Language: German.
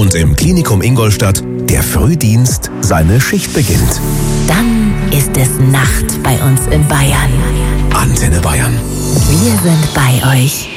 und im Klinikum Ingolstadt der Frühdienst seine Schicht beginnt. Dann ist es Nacht bei uns in Bayern. Antenne Bayern. Wir sind bei euch.